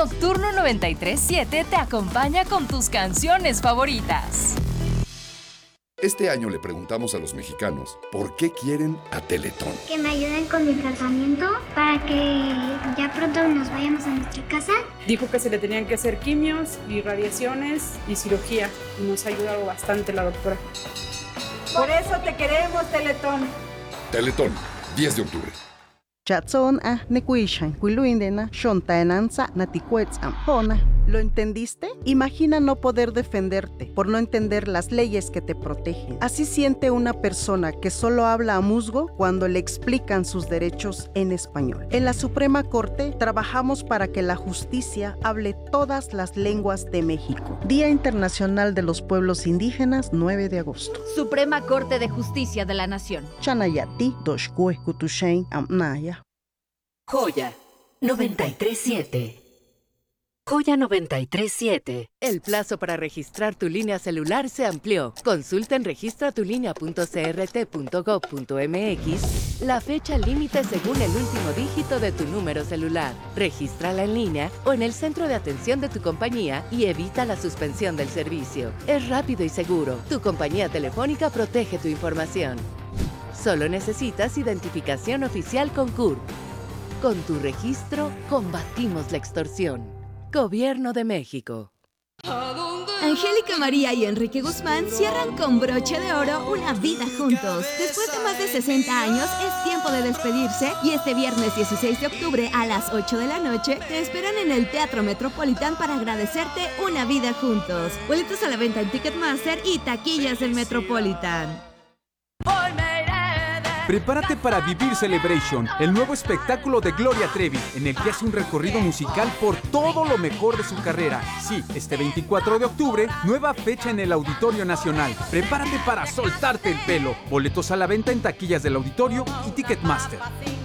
Nocturno 93.7 te acompaña con tus canciones favoritas. Este año le preguntamos a los mexicanos por qué quieren a Teletón. Que me ayuden con mi tratamiento para que ya pronto nos vayamos a nuestra casa. Dijo que se le tenían que hacer quimios y radiaciones y cirugía. Y nos ha ayudado bastante la doctora. Por eso te queremos, Teletón. Teletón, 10 de octubre. Chatson nekuishan kuiluindena shontaenanza naticuetzam. ¿Lo entendiste? Imagina no poder defenderte por no entender las leyes que te protegen. Así siente una persona que solo habla a musgo cuando le explican sus derechos en español. En la Suprema Corte trabajamos para que la justicia hable todas las lenguas de México. Día Internacional de los Pueblos Indígenas, 9 de agosto. Suprema Corte de Justicia de la Nación. Chanayati doshkue kutushain amnaya. Joya 93.7. Joya 93.7. El plazo para registrar tu línea celular se amplió. Consulta en registratulinea.crt.gov.mx la fecha límite según el último dígito de tu número celular. Regístrala en línea o en el centro de atención de tu compañía y evita la suspensión del servicio. Es rápido y seguro. Tu compañía telefónica protege tu información. Solo necesitas identificación oficial con CURP. Con tu registro, combatimos la extorsión. Gobierno de México. Angélica María y Enrique Guzmán cierran con broche de oro una vida juntos. Después de más de 60 años, es tiempo de despedirse y este viernes 16 de octubre a las 8 de la noche te esperan en el Teatro Metropolitan para agradecerte una vida juntos. Boletos a la venta en Ticketmaster y taquillas del Metropolitan. Prepárate para vivir Celebration, el nuevo espectáculo de Gloria Trevi, en el que hace un recorrido musical por todo lo mejor de su carrera. Sí, este 24 de octubre, nueva fecha en el Auditorio Nacional. Prepárate para soltarte el pelo. Boletos a la venta en taquillas del Auditorio y Ticketmaster.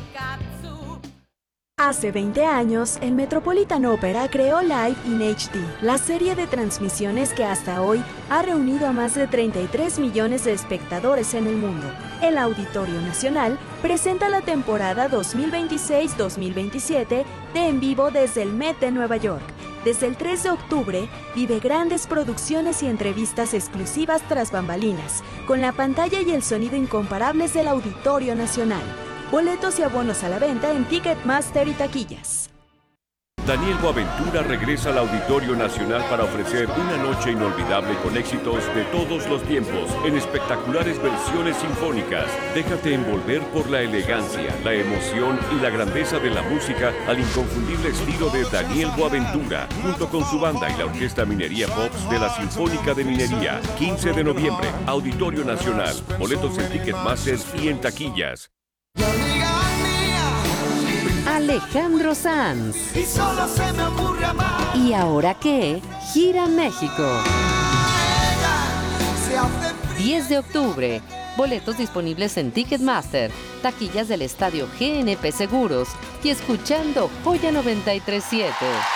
Hace 20 años, el Metropolitan Opera creó Live in HD, la serie de transmisiones que hasta hoy ha reunido a más de 33 millones de espectadores en el mundo. El Auditorio Nacional presenta la temporada 2026-2027 de En Vivo desde el Met de Nueva York. Desde el 3 de octubre, vive grandes producciones y entrevistas exclusivas tras bambalinas, con la pantalla y el sonido incomparables del Auditorio Nacional. Boletos y abonos a la venta en Ticketmaster y taquillas. Daniel Boaventura regresa al Auditorio Nacional para ofrecer una noche inolvidable con éxitos de todos los tiempos en espectaculares versiones sinfónicas. Déjate envolver por la elegancia, la emoción y la grandeza de la música al inconfundible estilo de Daniel Boaventura, junto con su banda y la Orquesta Minería Pops de la Sinfónica de Minería. 15 de noviembre, Auditorio Nacional. Boletos en Ticketmaster y en taquillas. Alejandro Sanz. Y solo se me ocurre amar. ¿Y ahora qué? Gira México. 10 de octubre. Boletos disponibles en Ticketmaster, taquillas del Estadio GNP Seguros y escuchando Joya 93.7.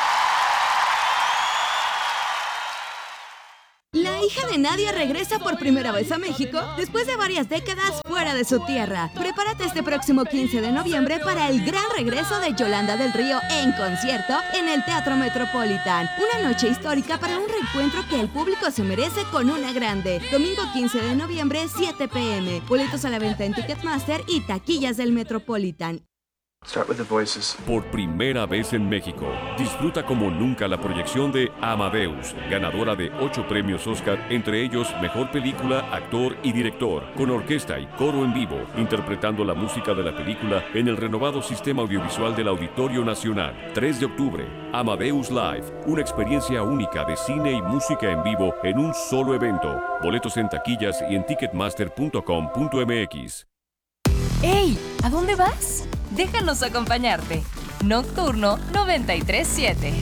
La hija de Nadia regresa por primera vez a México después de varias décadas fuera de su tierra. Prepárate este próximo 15 de noviembre para el gran regreso de Yolanda del Río en concierto en el Teatro Metropolitan. Una noche histórica para un reencuentro que el público se merece con una grande. Domingo 15 de noviembre, 7 p.m. Boletos a la venta en Ticketmaster y taquillas del Metropolitan. Por primera vez en México, disfruta como nunca la proyección de Amadeus, ganadora de 8 premios Oscar, entre ellos Mejor Película, Actor y Director, con orquesta y coro en vivo, interpretando la música de la película en el renovado sistema audiovisual del Auditorio Nacional. 3 de octubre, Amadeus Live, una experiencia única de cine y música en vivo en un solo evento. Boletos en taquillas y en ticketmaster.com.mx. ¡Ey! ¿A dónde vas? Déjanos acompañarte. Nocturno 93.7.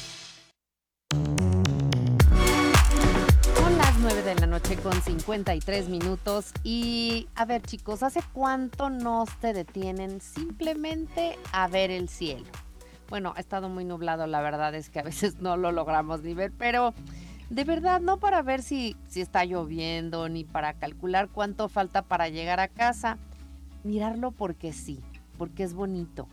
Son las 9 de la noche con 53 minutos. Y a ver, chicos, ¿hace cuánto no se detienen simplemente a ver el cielo? Bueno, ha estado muy nublado, la verdad es que a veces no lo logramos ni ver, pero de verdad no para ver si está lloviendo ni para calcular cuánto falta para llegar a casa. Mirarlo porque sí, porque es bonito,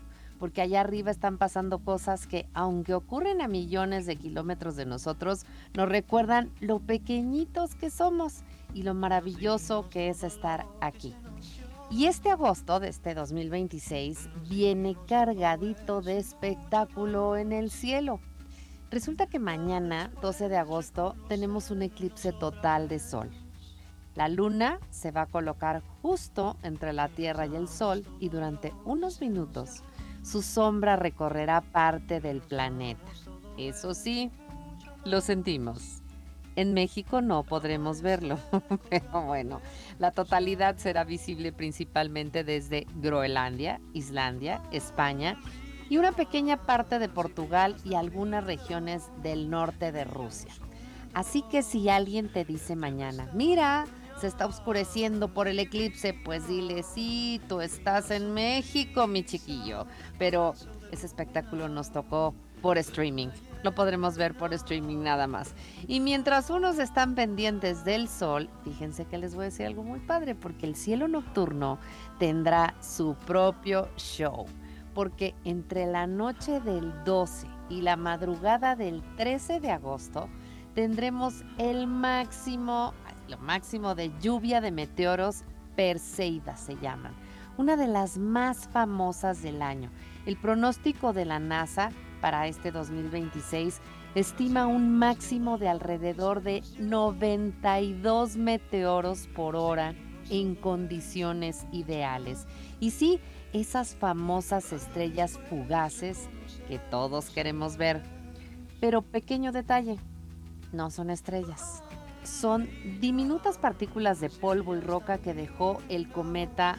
porque allá arriba están pasando cosas que, aunque ocurren a millones de kilómetros de nosotros, nos recuerdan lo pequeñitos que somos y lo maravilloso que es estar aquí. Y este agosto de este 2026 viene cargadito de espectáculo en el cielo. Resulta que mañana, 12 de agosto, tenemos un eclipse total de sol. La luna se va a colocar justo entre la Tierra y el Sol y durante unos minutos su sombra recorrerá parte del planeta. Eso sí, lo sentimos. En México no podremos verlo, pero bueno, la totalidad será visible principalmente desde Groenlandia, Islandia, España y una pequeña parte de Portugal y algunas regiones del norte de Rusia. Así que si alguien te dice mañana, mira, se está oscureciendo por el eclipse, pues dile, sí, tú estás en México, mi chiquillo. Pero ese espectáculo nos tocó por streaming. Lo podremos ver por streaming nada más. Y mientras unos están pendientes del sol, fíjense que les voy a decir algo muy padre, porque el cielo nocturno tendrá su propio show. Porque entre la noche del 12 y la madrugada del 13 de agosto tendremos lo máximo de lluvia de meteoros, Perseidas se llaman, una de las más famosas del año. El pronóstico de la NASA para este 2026 estima un máximo de alrededor de 92 meteoros por hora en condiciones ideales. Y sí, esas famosas estrellas fugaces que todos queremos ver. Pero pequeño detalle, no son estrellas. Son diminutas partículas de polvo y roca que dejó el cometa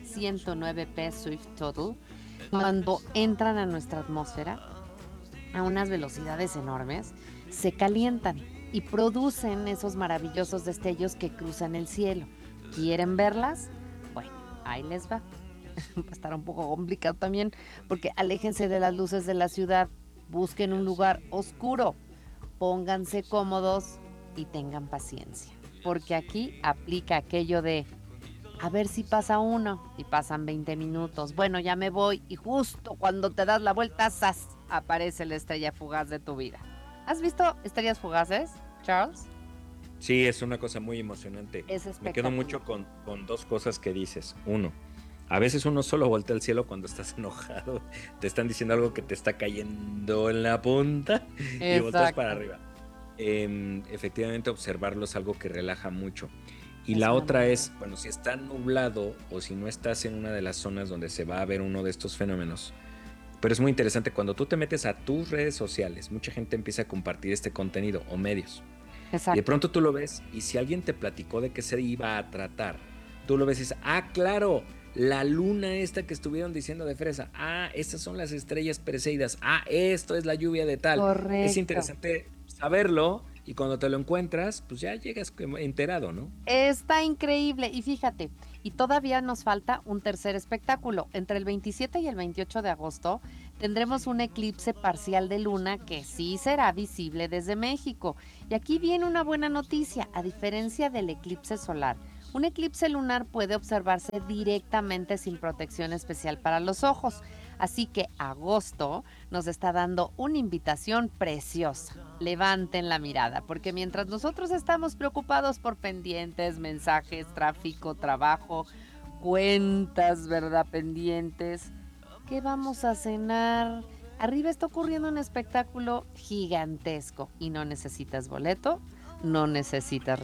109P Swift-Tuttle cuando entran a nuestra atmósfera a unas velocidades enormes, se calientan y producen esos maravillosos destellos que cruzan el cielo. ¿Quieren verlas? Bueno, ahí les va. Va a estar un poco complicado también, porque aléjense de las luces de la ciudad, busquen un lugar oscuro, pónganse cómodos y tengan paciencia, porque aquí aplica aquello de a ver si pasa uno y pasan 20 minutos. Bueno, ya me voy y justo cuando te das la vuelta, ¡zas!, aparece la estrella fugaz de tu vida. ¿Has visto estrellas fugaces, Charles? Sí, es una cosa muy emocionante. Es espectacular. Me quedo mucho con dos cosas que dices. Uno, a veces uno solo voltea al cielo cuando estás enojado. Te están diciendo algo que te está cayendo en la punta y volteas para arriba. Efectivamente, observarlo es algo que relaja mucho. Y la otra es, bueno, si está nublado o si no estás en una de las zonas donde se va a ver uno de estos fenómenos. Pero es muy interesante, cuando tú te metes a tus redes sociales, mucha gente empieza a compartir este contenido o medios. Exacto. Y de pronto tú lo ves y si alguien te platicó de qué se iba a tratar, tú lo ves y dices, ah, claro, la luna esta que estuvieron diciendo de fresa, ah, estas son las estrellas Perseidas, ah, esto es la lluvia de tal. Correcto. Es interesante saberlo. Y cuando te lo encuentras, pues ya llegas enterado, ¿no? Está increíble. Y fíjate, y todavía nos falta un tercer espectáculo. Entre el 27 y el 28 de agosto tendremos un eclipse parcial de luna que sí será visible desde México. Y aquí viene una buena noticia, a diferencia del eclipse solar. Un eclipse lunar puede observarse directamente sin protección especial para los ojos. Así que agosto nos está dando una invitación preciosa. Levanten la mirada, porque mientras nosotros estamos preocupados por pendientes, mensajes, tráfico, trabajo, cuentas, ¿verdad? Pendientes. ¿Qué vamos a cenar? Arriba está ocurriendo un espectáculo gigantesco y no necesitas boleto, no necesitas